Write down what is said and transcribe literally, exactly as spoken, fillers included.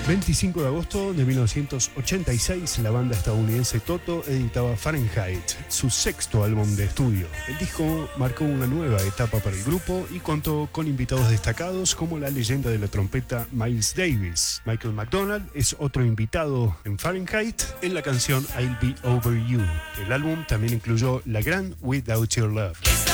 veinticinco de agosto de mil novecientos ochenta y seis, la banda estadounidense Toto editaba Fahrenheit, su sexto álbum de estudio. El disco marcó una nueva etapa para el grupo y contó con invitados destacados como la leyenda de la trompeta Miles Davis. Michael McDonald es otro invitado en Fahrenheit en la canción I'll Be Over You. El álbum también incluyó la gran Without Your Love.